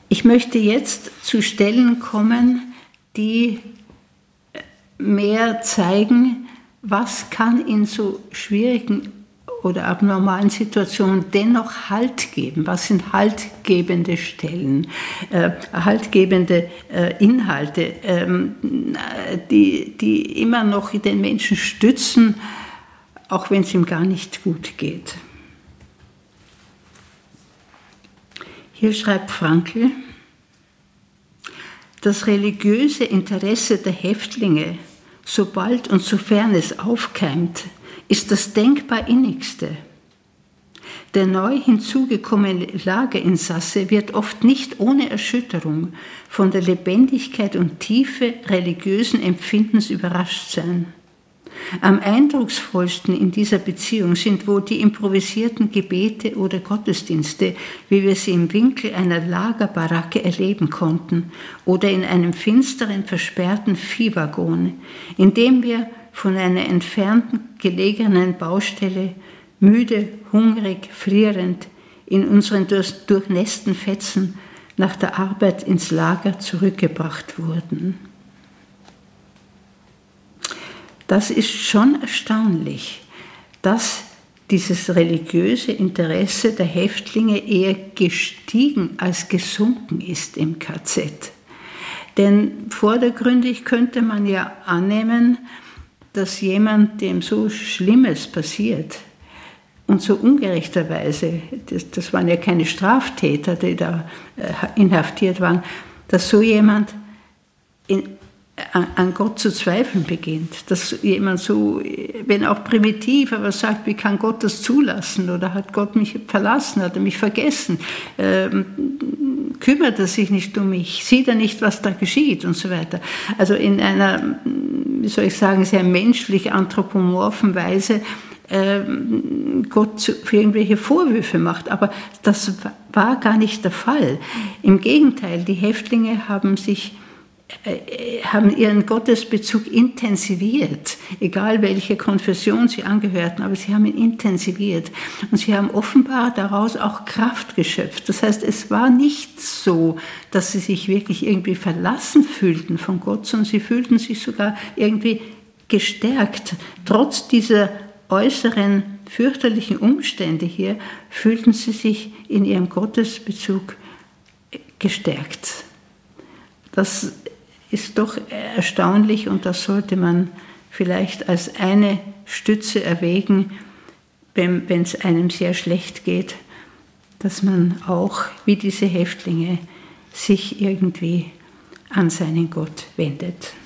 Ich möchte jetzt zu Stellen kommen, die mehr zeigen, was kann in so schwierigen oder abnormalen Situationen dennoch Halt geben. Was sind haltgebende Stellen, haltgebende Inhalte, die immer noch den Menschen stützen, auch wenn es ihm gar nicht gut geht. Hier schreibt Frankl: Das religiöse Interesse der Häftlinge, sobald und sofern es aufkeimt, ist das denkbar innigste. Der neu hinzugekommene Lagerinsasse wird oft nicht ohne Erschütterung von der Lebendigkeit und Tiefe religiösen Empfindens überrascht sein. Am eindrucksvollsten in dieser Beziehung sind wohl die improvisierten Gebete oder Gottesdienste, wie wir sie im Winkel einer Lagerbaracke erleben konnten oder in einem finsteren, versperrten Viehwaggon, in dem wir von einer entfernten gelegenen Baustelle, müde, hungrig, frierend, in unseren durchnässten Fetzen nach der Arbeit ins Lager zurückgebracht wurden. Das ist schon erstaunlich, dass dieses religiöse Interesse der Häftlinge eher gestiegen als gesunken ist im KZ. Denn vordergründig könnte man ja annehmen, dass jemand, dem so Schlimmes passiert und so ungerechterweise, das waren ja keine Straftäter, die da inhaftiert waren, dass so jemand an Gott zu zweifeln beginnt, dass jemand so, wenn auch primitiv, aber sagt, wie kann Gott das zulassen oder hat Gott mich verlassen, hat er mich vergessen, kümmert er sich nicht um mich, sieht er nicht, was da geschieht und so weiter. Also in einer, wie soll ich sagen, sehr menschlich anthropomorphen Weise Gott für irgendwelche Vorwürfe macht, aber das war gar nicht der Fall. Im Gegenteil, die Häftlinge haben ihren Gottesbezug intensiviert, egal welche Konfession sie angehörten, aber sie haben ihn intensiviert und sie haben offenbar daraus auch Kraft geschöpft. Das heißt, es war nicht so, dass sie sich wirklich irgendwie verlassen fühlten von Gott, sondern sie fühlten sich sogar irgendwie gestärkt. Trotz dieser äußeren fürchterlichen Umstände hier fühlten sie sich in ihrem Gottesbezug gestärkt. Das ist doch erstaunlich und das sollte man vielleicht als eine Stütze erwägen, wenn es einem sehr schlecht geht, dass man auch, wie diese Häftlinge, sich irgendwie an seinen Gott wendet.